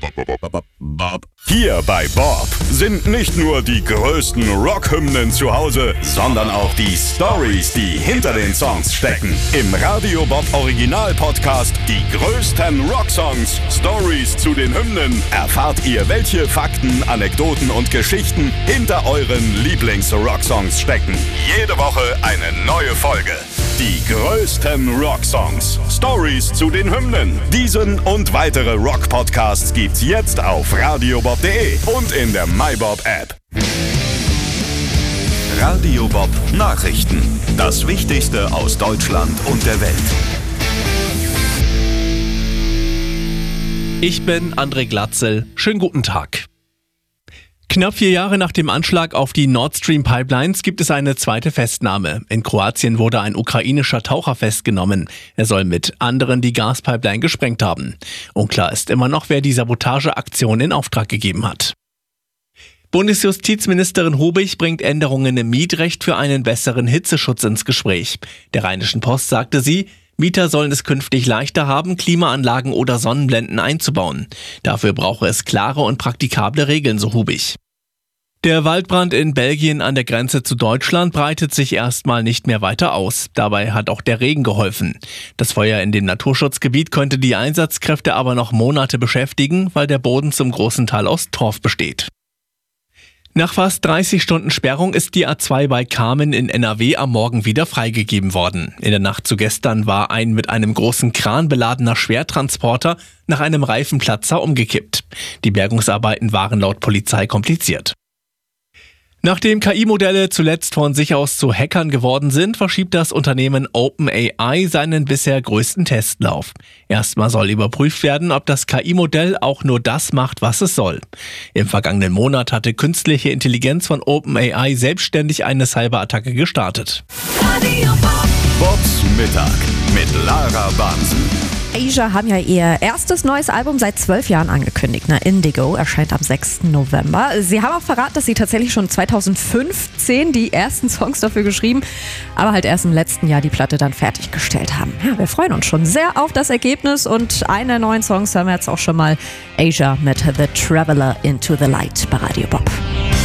Hier bei Bob sind nicht nur die größten Rockhymnen zu Hause, sondern auch die Storys, die hinter den Songs stecken. Im Radio Bob Original Podcast Die größten Rocksongs, Stories zu den Hymnen, erfahrt ihr, welche Fakten, Anekdoten und Geschichten hinter euren Lieblings-Rocksongs stecken. Jede Woche eine neue Folge. Die größten Rocksongs, Stories zu den Hymnen. Diesen und weitere Rock-Podcasts gibt's jetzt auf radiobob.de und in der MyBob-App. Radio Bob Nachrichten. Das Wichtigste aus Deutschland und der Welt. Ich bin André Glatzel. Schönen guten Tag. Knapp 4 Jahre nach dem Anschlag auf die Nord Stream Pipelines gibt es eine zweite Festnahme. In Kroatien wurde ein ukrainischer Taucher festgenommen. Er soll mit anderen die Gaspipeline gesprengt haben. Unklar ist immer noch, wer die Sabotageaktion in Auftrag gegeben hat. Bundesjustizministerin Hobig bringt Änderungen im Mietrecht für einen besseren Hitzeschutz ins Gespräch. Der Rheinischen Post sagte sie, Mieter sollen es künftig leichter haben, Klimaanlagen oder Sonnenblenden einzubauen. Dafür brauche es klare und praktikable Regeln, so Hobig. Der Waldbrand in Belgien an der Grenze zu Deutschland breitet sich erstmal nicht mehr weiter aus. Dabei hat auch der Regen geholfen. Das Feuer in dem Naturschutzgebiet könnte die Einsatzkräfte aber noch Monate beschäftigen, weil der Boden zum großen Teil aus Torf besteht. Nach fast 30 Stunden Sperrung ist die A2 bei Kamen in NRW am Morgen wieder freigegeben worden. In der Nacht zu gestern war ein mit einem großen Kran beladener Schwertransporter nach einem Reifenplatzer umgekippt. Die Bergungsarbeiten waren laut Polizei kompliziert. Nachdem KI-Modelle zuletzt von sich aus zu Hackern geworden sind, verschiebt das Unternehmen OpenAI seinen bisher größten Testlauf. Erstmal soll überprüft werden, ob das KI-Modell auch nur das macht, was es soll. Im vergangenen Monat hatte künstliche Intelligenz von OpenAI selbstständig eine Cyberattacke gestartet. Bobs Mittag mit Lara Bansen. Asia haben ja ihr erstes neues Album seit 12 Jahren angekündigt. Indigo erscheint am 6. November. Sie haben auch verraten, dass sie tatsächlich schon 2015 die ersten Songs dafür geschrieben, aber halt erst im letzten Jahr die Platte dann fertiggestellt haben. Ja, wir freuen uns schon sehr auf das Ergebnis und einen der neuen Songs haben wir jetzt auch schon mal, Asia mit The Traveler into the Light bei Radio Bob.